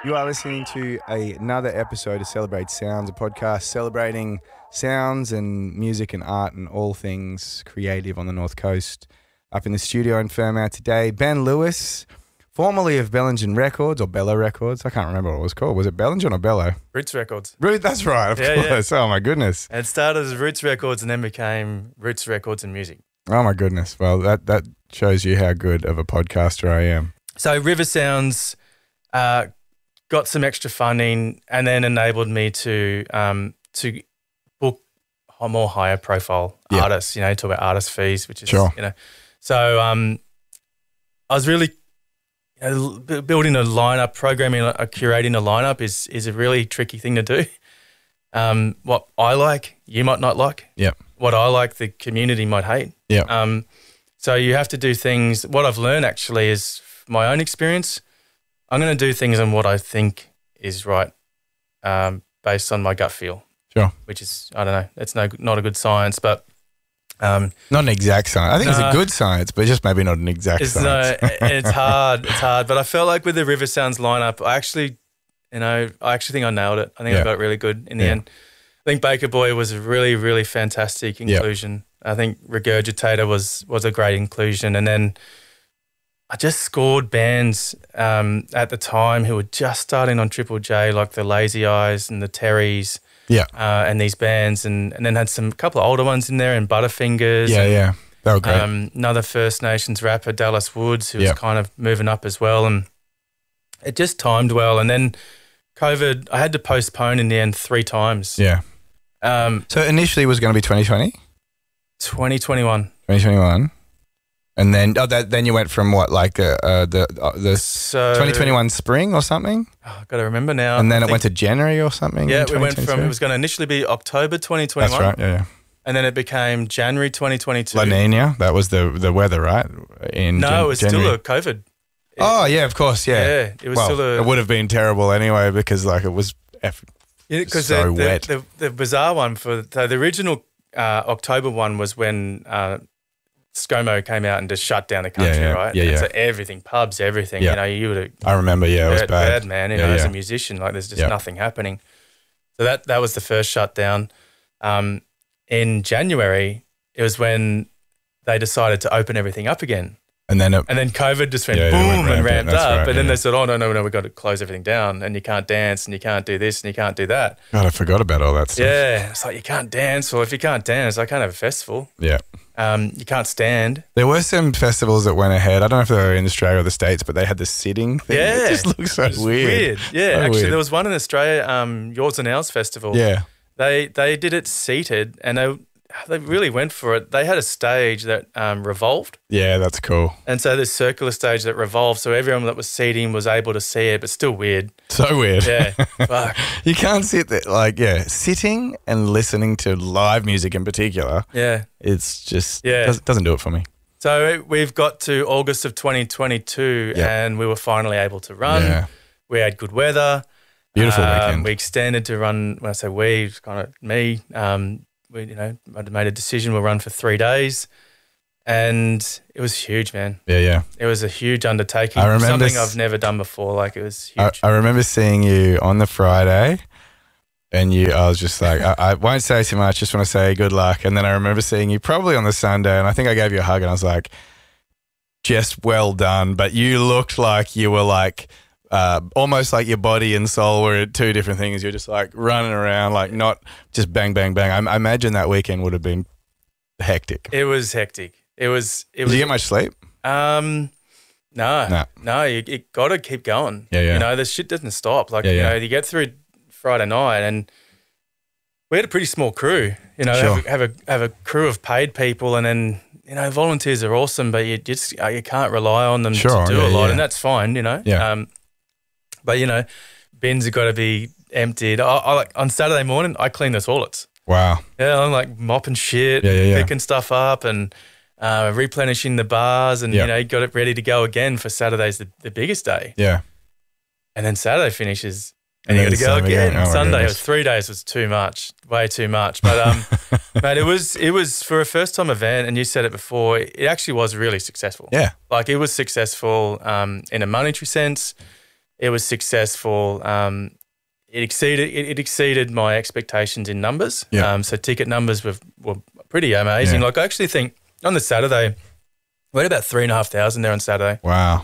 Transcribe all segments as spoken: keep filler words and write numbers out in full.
You are listening to a, another episode of Celebrate Sounds, a podcast celebrating sounds and music and art and all things creative on the North Coast. Up in the studio in Fairmount today, Ben Lewis, formerly of Bellingen Records or Bello Records. I can't remember what it was called. Was it Bellingen or Bello? Roots Records. Root, that's right, of Yeah, course. Oh, my goodness. And it started as Roots Records and then became Roots Records and Music. Oh, my goodness. Well, that, that shows you how good of a podcaster I am. So River Sounds uh, got some extra funding and then enabled me to um, to book a more higher profile Yeah. artists, you know, talk about artist fees, which is, Sure. you know. So um, I was really you know, b- building a lineup, programming, a, curating a lineup is is a really tricky thing to do. Um, what I like, you might not like. Yep. What I like, the community might hate. Yep. Um, so you have to do things. What I've learned actually is my own experience. I'm going to do things on what I think is right, um, based on my gut feel. Sure. Which is, I don't know, it's no not a good science, but um, Not an exact science. I think it's No. a good science, but just maybe not an exact it's no, science. it's hard. It's hard. But I felt like with the River Sounds lineup, I actually, you know, I actually think I nailed it. I think Yeah. I got it really good in the Yeah. end. I think Baker Boy was a really, really fantastic inclusion. I think Regurgitator was was a great inclusion. And then I just scored bands um, at the time who were just starting on Triple J, like the Lazy Eyes and the Terrys, Yeah. uh, and these bands, and, and then had some couple of older ones in there, and Butterfingers. Yeah, and, yeah. They were great. Um, another First Nations rapper, Dallas Woods, who was Yeah. kind of moving up as well. And it just timed well. And then COVID, I had to postpone in the end three times. yeah. Um, So initially it was going to be twenty twenty? twenty twenty-one. twenty twenty-one, and then oh, that, then you went from what, like uh, uh, the uh, the So twenty twenty-one spring or something, Oh, I've got to remember now. and then I it went think- to January or something. Yeah, in we went from, twenty twenty-two? it was going to initially be October twenty twenty-one. That's right. Yeah, yeah. And then it became January twenty twenty-two. La Nina, that was the the weather, right? In No, Jan- it was January. still a COVID. Oh yeah, of course, yeah. Yeah, it was well, still a- it would have been terrible anyway because like it was. F- Because so the, the, wet. The, the bizarre one for so the original uh, October one was when uh, ScoMo came out and just shut down the country, yeah. right? Yeah, And yeah. So everything, pubs, everything. Yeah. You know, you would have I remember, yeah, it was bad, bad. bad man. You Yeah, know, as yeah. a musician, like there's just Yeah. nothing happening. So that that was the first shutdown. Um, in January, it was when they decided to open everything up again. And then it, And then COVID just went Yeah, yeah, boom went and rampant, ramped that's up. right, and then yeah. they said, oh, no, no, no, we've got to close everything down and you can't dance and you can't do this and you can't do that. God, I forgot about all that stuff. Yeah. It's like you can't dance. Well, if you can't dance, I can't have a festival. Yeah. Um, you can't stand. There were some festivals that went ahead. I don't know if they were in Australia or the States, but they had the sitting thing. Yeah. It just looks so It was weird. Yeah. So Actually, weird. there was one in Australia, um, Yours and Ours Festival. Yeah. They they did it seated and they they really went for it. They had a stage that um, revolved. Yeah, that's cool. And so this circular stage that revolved, so everyone that was seating was able to see it, but still weird. So weird. Yeah. Fuck. You can't sit there, like, yeah, sitting and listening to live music in particular, Yeah. it's just, Yeah. doesn't, doesn't do it for me. So we've got to August of twenty twenty-two Yeah. and we were finally able to run. Yeah. We had good weather. Beautiful Um, weekend. We extended to run, when I say we, it's kind of me. Um, we, you know, I made a decision we'll run for three days. And it was huge, man. yeah, yeah. It was a huge undertaking. I remember Something s- I've never done before. Like it was I, huge. I remember seeing you on the Friday and you, I was just like, I, I won't say too much, just want to say good luck. And then I remember seeing you probably on the Sunday and I think I gave you a hug and I was like, just well done. But you looked like you were like, uh, almost like your body and soul were two different things. You're just like running around, like not just bang, bang, bang. I, I imagine that weekend would have been hectic. It was hectic. It was. It Did was. you get much sleep? Um, no, No. no. You, you got to keep going. Yeah, yeah. You know, the shit doesn't stop. Like Yeah, you yeah. know, you get through Friday night, and we had a pretty small crew. You know, Sure. have, a, have a have a crew of paid people, and then you know, volunteers are awesome, but you just uh, you can't rely on them Sure, to do yeah, a lot, yeah. and that's fine. You know. Yeah. Um, but you know, bins have got to be emptied. I, I like on Saturday morning, I clean the toilets. Wow. Yeah, I'm like mopping shit, Yeah, yeah, yeah. picking stuff up, and uh, replenishing the bars, and Yeah. you know, got it ready to go again for Saturday's the, the biggest day. Yeah. And then Saturday finishes, And and, you then got to go same again. again. Oh, my Sunday, goodness. three days was too much, way too much. But um, but it was it was for a first time event, and you said it before. It actually was really successful. Yeah. Like it was successful um, in a monetary sense. it was successful. Um, it exceeded it, it exceeded my expectations in numbers. Yeah. Um, so ticket numbers were were pretty amazing. Yeah. Like I actually think on the Saturday, we had about three and a half thousand there on Saturday. Wow.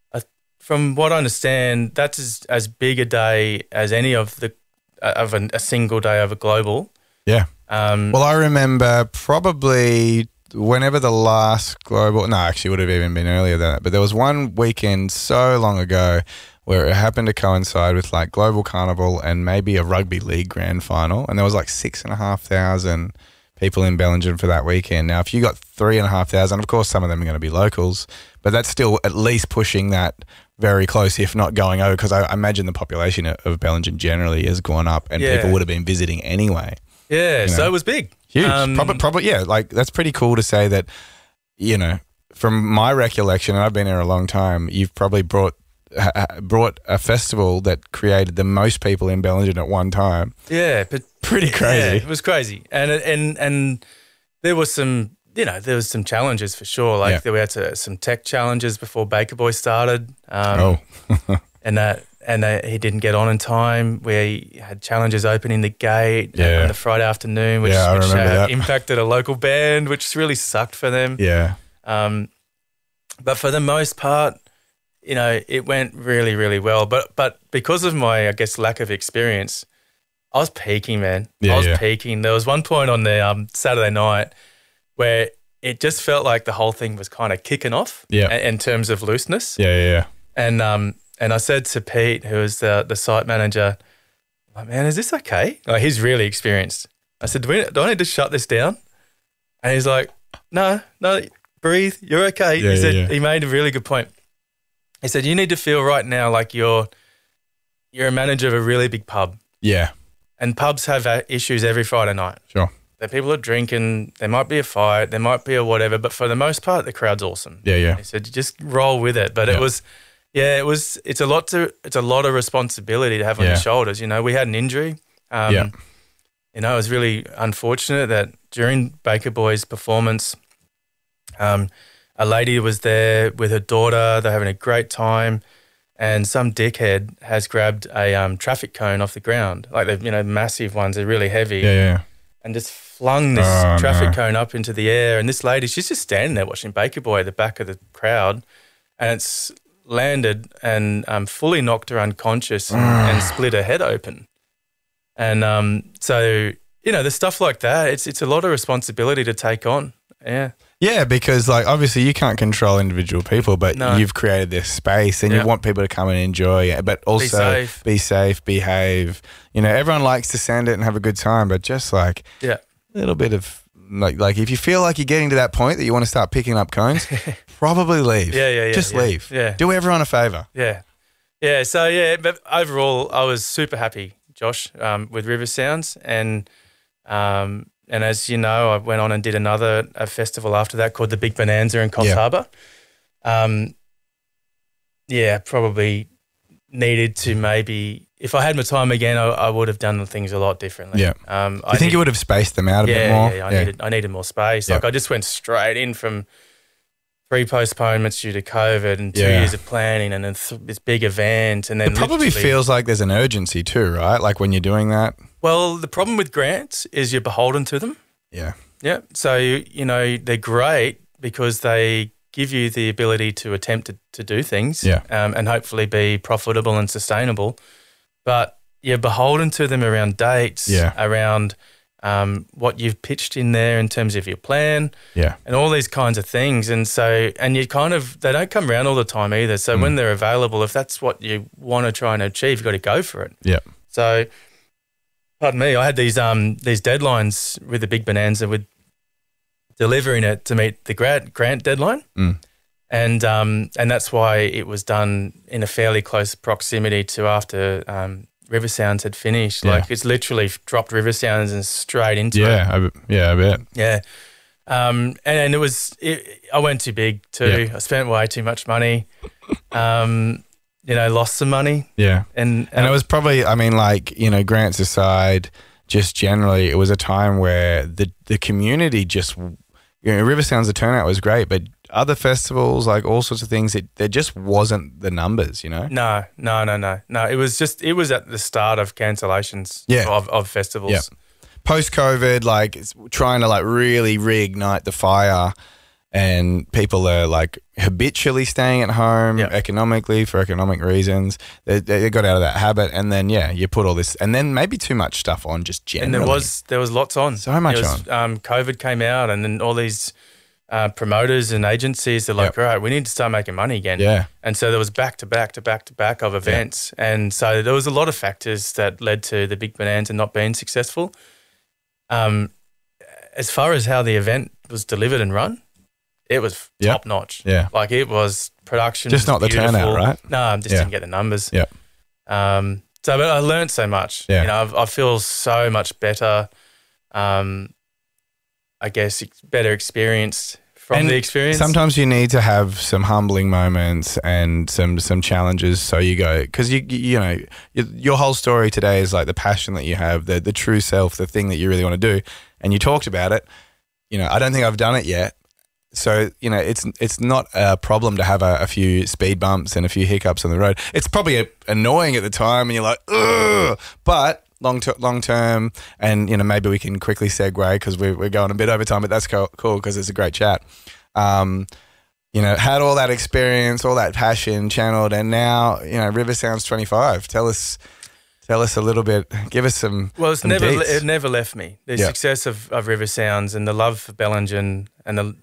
From what I understand, that's as, as big a day as any of the of a, a single day of a global. Yeah. Um, Well, I remember probably whenever the last global, no, actually it would have even been earlier than that, but there was one weekend so long ago where it happened to coincide with like Global Carnival and maybe a rugby league grand final, and there was like six and a half thousand people in Bellingen for that weekend. Now, if you got three and a half thousand, of course some of them are going to be locals, but that's still at least pushing that very close, if not going over, because I imagine the population of Bellingen generally has gone up and Yeah. people would have been visiting anyway. yeah, you know. so it was big. Huge. Um, probably, probably, yeah, like that's pretty cool to say that, you know, from my recollection, and I've been here a long time, you've probably brought ha- brought a festival that created the most people in Bellingen at one time. Yeah, but Pretty crazy. Yeah, it was crazy, and and and there was some, you know, there was some challenges for sure. Like Yeah. there we had to, some tech challenges before Baker Boy started. Um, Oh. and that and that he didn't get on in time. We had challenges opening the gate Yeah. on the Friday afternoon, which, Yeah, I which remember uh, that. impacted a local band, which really sucked for them. Yeah. Um, but for the most part, you know, it went really, really well. But but because of my, I guess, lack of experience, I was peaking, man. Yeah, I was yeah. peaking. There was one point on the um, Saturday night where it just felt like the whole thing was kind of kicking off Yeah. a- in terms of looseness. Yeah, yeah, yeah. And um and I said to Pete, who was the the site manager, like, man, is this okay? Like, he's really experienced. I said, do, we, do I need to shut this down? And he's like, no, no, breathe. You're okay. Yeah, he yeah, said yeah. he made a really good point. He said, you need to feel right now like you're you're a manager of a really big pub. Yeah, And pubs have uh, issues every Friday night. sure. That people are drinking, there might be a fight, there might be a whatever, but for the most part, the crowd's awesome. Yeah, yeah. He said, just roll with it. But Yeah. it was, yeah, it was, it's a lot to, it's a lot of responsibility to have on Yeah. your shoulders. You know, we had an injury. Um, Yeah. You know, it was really unfortunate that during Baker Boy's performance, um, a lady was there with her daughter. They're having a great time. And some dickhead has grabbed a um, traffic cone off the ground, like the, you know, massive ones, they're really heavy, Yeah, yeah. and just flung this Oh, traffic no. cone up into the air. And this lady, she's just standing there watching Baker Boy at the back of the crowd, and it's landed and um, fully knocked her unconscious and, and split her head open. And um, so, you know, there's stuff like that. It's it's a lot of responsibility to take on. Yeah. Yeah, because like obviously you can't control individual people, but No. you've created this space and Yeah. you want people to come and enjoy it, but also safe. be safe, behave. You know, everyone likes to send it and have a good time, but just like Yeah. a little bit of like, like if you feel like you're getting to that point that you want to start picking up cones, probably leave. Yeah, yeah, yeah, Just yeah. leave. Yeah. Do everyone a favor. Yeah. Yeah. So, yeah, but overall, I was super happy, Josh, um, with River Sounds. And, um, and as you know, I went on and did another a festival after that called the Big Bonanza in Coffs Yeah. Harbour. Um, yeah, probably needed to maybe, if I had my time again, I, I would have done things a lot differently. Yeah. Um, Do you think you would have spaced them out a yeah, bit more? Yeah, yeah, I needed I needed more space. Yeah. Like I just went straight in from three postponements due to COVID and two Yeah. years of planning and then th- this big event and then It probably literally- feels like there's an urgency too, right? Like when you're doing that. Well, the problem with grants is you're beholden to them. Yeah. Yeah. So, you, you know, they're great because they give you the ability to attempt to, to do things Yeah. um, and hopefully be profitable and sustainable. But you're beholden to them around dates, Yeah. around um, what you've pitched in there in terms of your plan Yeah. and all these kinds of things. And so, and you kind of, they don't come around all the time either. So when they're available, if that's what you want to try and achieve, you've got to go for it. Yeah. So, pardon me, I had these um these deadlines with the Big Bonanza with delivering it to meet the grant grant deadline, Mm. and um and that's why it was done in a fairly close proximity to after um, River Sounds had finished. Yeah. Like it's literally dropped River Sounds and straight into it. Yeah. I, be- yeah, I bet. Yeah. Um, and, and it was, it, I went too big too. Yeah. I spent way too much money. Um, you know, lost some money. Yeah. And, And it was probably, I mean, like, you know, grants aside, just generally, it was a time where the, the community just you know, River Sounds, the turnout was great, but other festivals, like all sorts of things, it there just wasn't the numbers, you know? No, no, no, no, no. It was just it was at the start of cancellations Yeah. of, of festivals. Yeah. Post-COVID, like it's trying to like really reignite the fire, and people are like habitually staying at home Yeah. economically for economic reasons. They, they got out of that habit, and then yeah, you put all this, and then maybe too much stuff on just generally. And there was there was lots on. So much It was, on. Um, COVID came out, and then all these uh, promoters and agencies are like, Yep. right, we need to start making money again. Yeah. And so there was back to back to back to back of events, and so there was a lot of factors that led to the Big Bonanza not being successful. Um, as far as how the event was delivered and run, it was Yep. top notch. Yeah. Like it was production. Just was not the beautiful. turnout, right? No, I just Yeah. didn't get the numbers. Yeah. Um, so, but I learned so much. Yeah. You know, I've, I feel so much better. Um, I guess ex- better experienced from And the experience. Sometimes you need to have some humbling moments and some some challenges, so you go, because you you know your, your whole story today is like the passion that you have, the the true self, the thing that you really want to do, and you talked about it. You know, I don't think I've done it yet, so you know it's it's not a problem to have a, a few speed bumps and a few hiccups on the road. It's probably a, annoying at the time, and you're like, ugh, but long ter- long term, and you know maybe we can quickly segue because we're we're going a bit over time, but that's co- cool because it's a great chat. Um, you know, had all that experience, all that passion channeled, and now you know River Sounds twenty-five. Tell us, tell us a little bit. Give us some. well, it's some never deets. it never left me. The Yeah. success of, of River Sounds and the love for Bellingen and the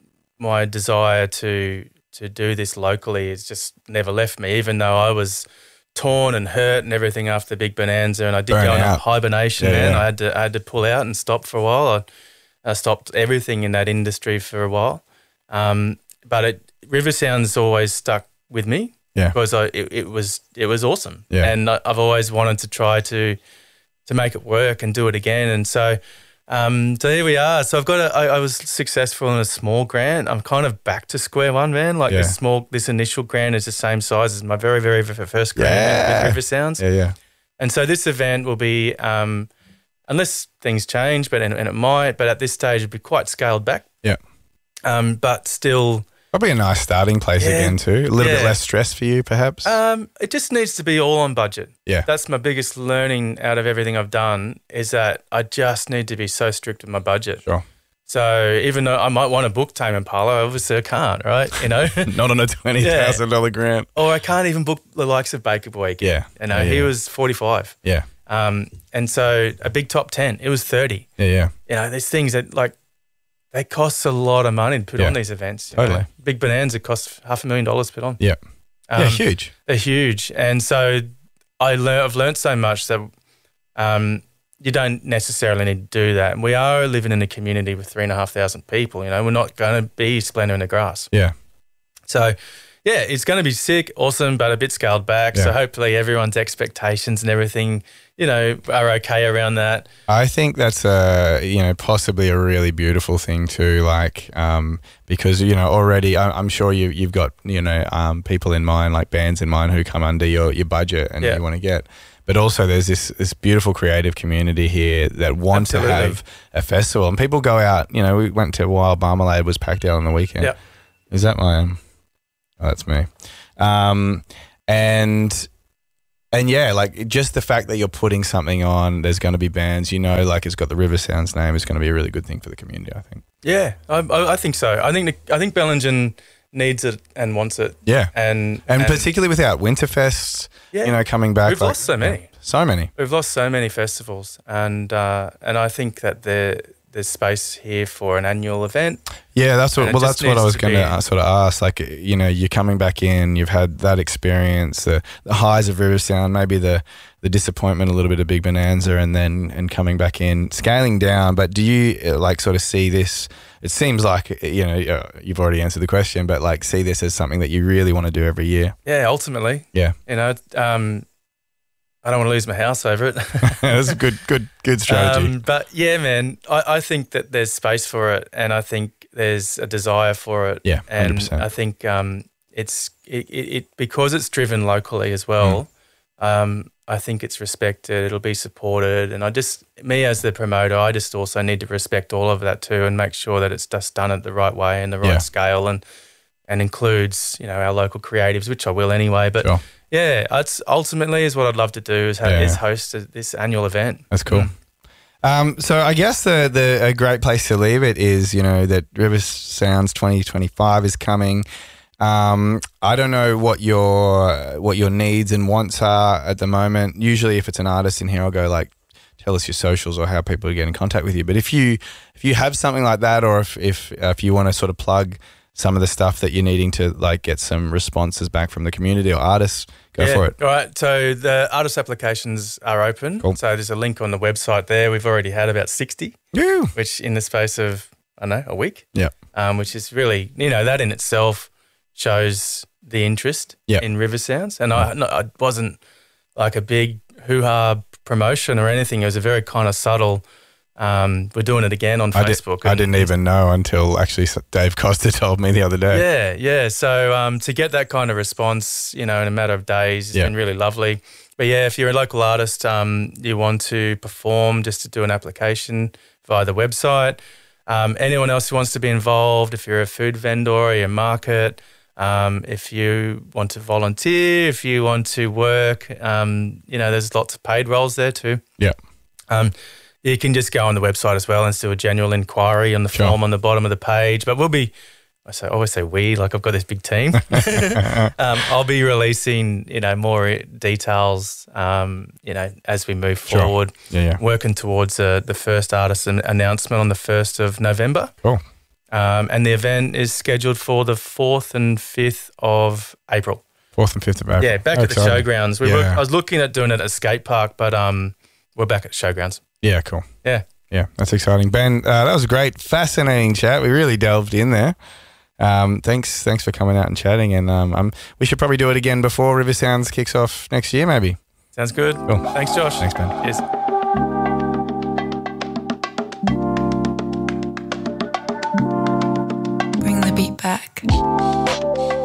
my desire to to do this locally has just never left me. Even though I was torn and hurt and everything after the Big Bonanza, and I did Burn go into out. hibernation. Yeah, man, yeah. I had to I had to pull out and stop for a while. I, I stopped everything in that industry for a while. Um, but it, River Sounds always stuck with me. Yeah. because I, it, it was it was awesome. Yeah. And I- I've always wanted to try to to make it work and do it again. And so, um, so here we are. So I've got a, I, I was successful in a small grant. I'm kind of back to square one, man. Like Yeah. this small, this initial grant is the same size as my very, very v- first grant Yeah. with River Sounds. Yeah, yeah, And so this event will be, um, unless things change, but and, and it might, but at this stage it'll be quite scaled back. yeah. Um, but still, Probably a nice starting place Yeah. again too. A little bit Yeah. less stress for you, perhaps. Um, it just needs to be all on budget. Yeah. That's my biggest learning out of everything I've done is that I just need to be so strict with my budget. Sure. So even though I might want to book Tame Impala, obviously I can't, right? You know, Not on a twenty thousand dollar grant. or I can't even book the likes of Baker Boy again. Yeah. You know, Yeah, he yeah. was forty-five. Yeah, Um, and so a big top ten, it was thirty. yeah, yeah. You know, there's things that like, they cost a lot of money to put Yeah. on these events. you know. Totally. Big Bonanza costs half a million dollars to put on. Yeah. Um, yeah, huge. They're huge. And so I lear- I've learned so much that um, you don't necessarily need to do that. And we are living in a community with three and a half thousand people. You know, we're not going to be Splendor in the grass. Yeah. So, yeah, it's going to be sick, awesome, but a bit scaled back. Yeah. So hopefully everyone's expectations and everything, you know, are okay around that. I think that's a you know possibly a really beautiful thing too. Like um, because you know already I, I'm sure you you've got you know um, people in mind, like bands in mind who come under your your budget and Yeah. you want to get. But also there's this this beautiful creative community here that want Absolutely. to have a festival, and people go out. You know, we went to Wild Marmalade, was packed out on the weekend. Yeah. Is that my? Um, oh, that's me. Um, and. And yeah, like just the fact that you're putting something on, there's going to be bands, you know, like it's got the River Sounds name, is going to be a really good thing for the community, I think. Yeah, I, I I think so. I think the, I think Bellingen needs it and wants it. Yeah. And, And, particularly without Winterfest, Yeah. you know, coming back. We've like- lost so many. So many. We've lost so many festivals, and uh, and I think that there there's space here for an annual event. Yeah, that's what. And it Well, just that's what I needs was to going be- to sort of ask. Like, you know, you're coming back in, you've had that experience, the, the highs of River Sound, maybe the the disappointment, a little bit of Big Bonanza, and then and coming back in, scaling down. But do you uh, like sort of see this? It seems like you know uh, you've already answered the question, but like see this as something that you really want to do every year. Yeah, ultimately, Yeah, you know, um, I don't want to lose my house over it. that's a good, good, good strategy. Um, but yeah, man, I, I think that there's space for it, and I think there's a desire for it. Yeah, one hundred and percent. I think um, it's it, it, it because it's driven locally as well. Mm. Um, I think it's respected, it'll be supported. And I just, me as the promoter, I just also need to respect all of that too and make sure that it's just done it the right way and the right Yeah. scale and and includes, you know, our local creatives, which I will anyway. But Sure. yeah, it's ultimately is what I'd love to do is, have, Yeah. is host a, this annual event. That's cool. Mm. Um, so I guess the the a great place to leave it is, you know, that River Sounds twenty twenty-five is coming. Um, I don't know what your what your needs and wants are at the moment. Usually, if it's an artist in here, I'll go like, tell us your socials or how people get in contact with you. But if you if you have something like that, or if if uh, if you want to sort of plug some of the stuff that you're needing to like get some responses back from the community or artists, go yeah, for it. All right. So the artist applications are open. Cool. So there's a link on the website there. We've already had about sixty, Yeah. which in the space of, I don't know, a week. Yeah. Um, which is really, you know, that in itself shows the interest Yep. in River Sounds. And I, no, I wasn't like a big hoo-ha promotion or anything. It was a very kind of subtle, um, we're doing it again on I did- Facebook. I and- didn't even know until actually Dave Costa told me the other day. Yeah, yeah. So um, to get that kind of response, you know, in a matter of days, has Yeah. been really lovely. But yeah, if you're a local artist, um, you want to perform, just to do an application via the website. Um, anyone else who wants to be involved, if you're a food vendor or you market, um, if you want to volunteer, if you want to work, um, you know, there's lots of paid roles there too. Yeah. Um, you can just go on the website as well and do a general inquiry on the Sure. form on the bottom of the page. But we'll be, I say, I always say we, like I've got this big team. um, I'll be releasing, you know, more details, um, you know, as we move Sure. forward. Yeah, yeah. Working towards uh, the first artist an- announcement on the first of November. Cool. Um, and the event is scheduled for the fourth and fifth of April. Fourth and fifth of April. Yeah, back How at the exciting. showgrounds. We Yeah. were, I was looking at doing it at a skate park, but um, we're back at showgrounds. Yeah, cool. Yeah. Yeah, that's exciting. Ben, uh, that was a great, fascinating chat. We really delved in there. Um, thanks thanks for coming out and chatting. And um, um, we should probably do it again before River Sounds kicks off next year, maybe. Sounds good. Cool. Thanks, Josh. Thanks, Ben. Cheers. Bring the beat back.